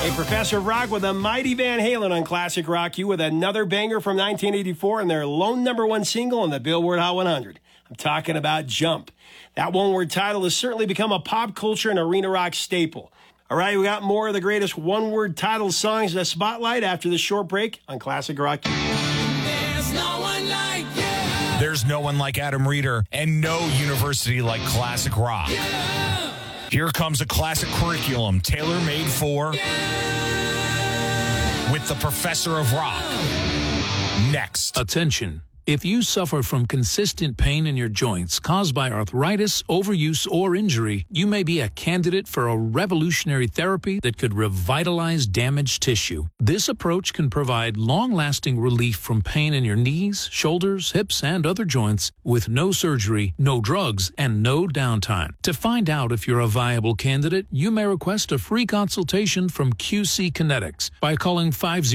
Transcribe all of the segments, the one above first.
Hey, Professor Rock with a mighty Van Halen on Classic Rock U with another banger from 1984 and their lone #1 single on the Billboard Hot 100. I'm talking about Jump. That one-word title has certainly become a pop culture and arena rock staple. All right, we got more of the greatest one-word title songs in the spotlight after this short break on Classic Rock U. There's no one like you. There's no one like Adam Reeder and no university like Classic Rock. Yeah. Here comes a classic curriculum tailor-made for with the Professor of Rock. Next. Attention. If you suffer from consistent pain in your joints caused by arthritis, overuse, or injury, you may be a candidate for a revolutionary therapy that could revitalize damaged tissue. This approach can provide long-lasting relief from pain in your knees, shoulders, hips, and other joints with no surgery, no drugs, and no downtime. To find out if you're a viable candidate, you may request a free consultation from QC Kinetics by calling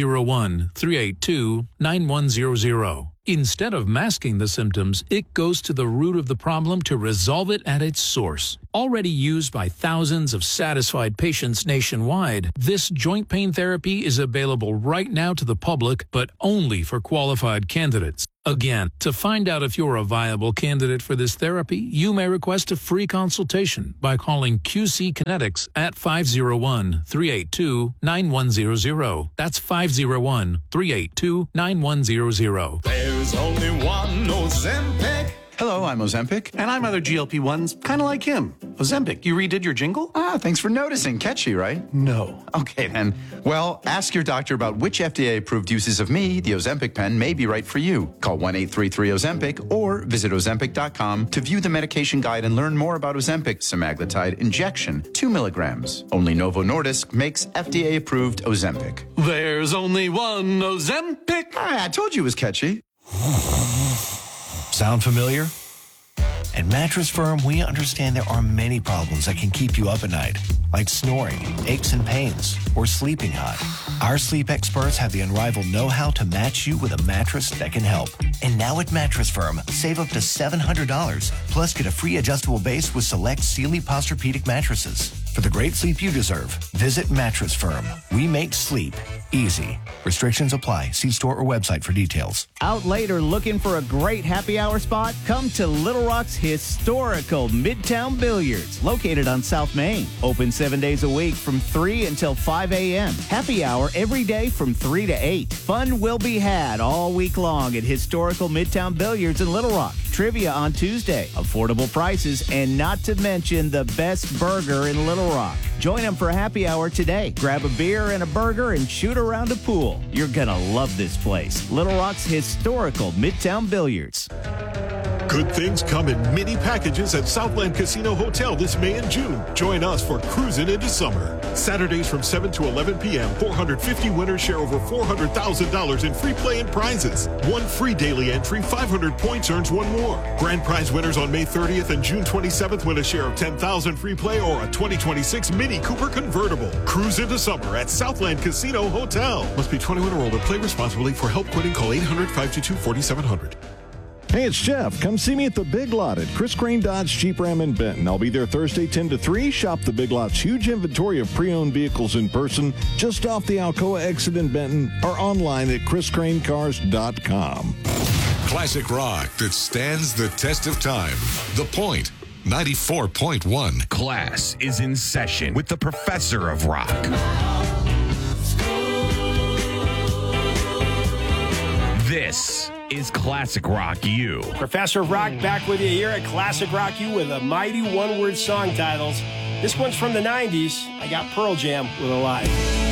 501-382-9100. Instead of masking the symptoms, it goes to the root of the problem to resolve it at its source. Already used by thousands of satisfied patients nationwide, this joint pain therapy is available right now to the public, but only for qualified candidates. Again, to find out if you're a viable candidate for this therapy, you may request a free consultation by calling QC Kinetics at 501-382-9100. That's 501-382-9100. There's only one Ozempic. Hello, I'm Ozempic. And I'm other GLP-1s, kind of like him. Ozempic, you redid your jingle? Thanks for noticing. Catchy, right? No. Okay, then. Well, ask your doctor about which FDA-approved uses of me, the Ozempic pen, may be right for you. Call 1-833-OZEMPIC or visit Ozempic.com to view the medication guide and learn more about Ozempic semaglutide injection, 2 milligrams. Only Novo Nordisk makes FDA-approved Ozempic. There's only one Ozempic. I told you it was catchy. Sound familiar? At Mattress Firm, we understand there are many problems that can keep you up at night, like snoring, aches and pains, or sleeping hot. Our sleep experts have the unrivaled know-how to match you with a mattress that can help. And now at Mattress Firm, save up to $700, plus get a free adjustable base with select Sealy Posturepedic mattresses. For the great sleep you deserve, visit Mattress Firm. We make sleep easy. Restrictions apply. See store or website for details. Out late or looking for a great happy hour spot? Come to Little Rock's historical Midtown Billiards, located on South Main. Open 7 days a week from 3 until 5 a.m. Happy hour every day from 3 to 8. Fun will be had all week long at historical Midtown Billiards in Little Rock. Trivia on Tuesday, affordable prices, and not to mention the best burger in Little Rock. Join them for happy hour today. Grab a beer and a burger and shoot around a pool. You're gonna love this place. Little Rock's historical Midtown Billiards. Good things come in mini packages at Southland Casino Hotel this May and June. Join us for Cruising into Summer. Saturdays from 7 to 11 p.m., 450 winners share over $400,000 in free play and prizes. One free daily entry, 500 points earns one more. Grand prize winners on May 30th and June 27th win a share of $10,000 free play or a 2026 Mini Cooper convertible. Cruise into summer at Southland Casino Hotel. Must be 21 or older. Play responsibly. For help quitting, call 800-522-4700. Hey, it's Jeff. Come see me at the Big Lot at Chris Crane Dodge Jeep Ram in Benton. I'll be there Thursday 10 to 3. Shop the Big Lot's huge inventory of pre-owned vehicles in person just off the Alcoa exit in Benton or online at chriscranecars.com. Classic rock that stands the test of time. The Point, 94.1. Class is in session with the Professor of Rock. This is Classic Rock U. Professor Rock back with you here at Classic Rock U with a mighty one-word song titles. This one's from the 90s. I got Pearl Jam with Alive.